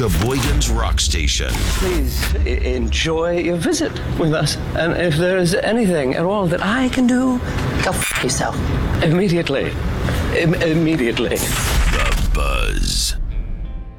Sheboygan's Rock Station. Please enjoy your visit with us. And if there's anything at all that I can do, go f*** yourself. immediately. Immediately. The Buzz.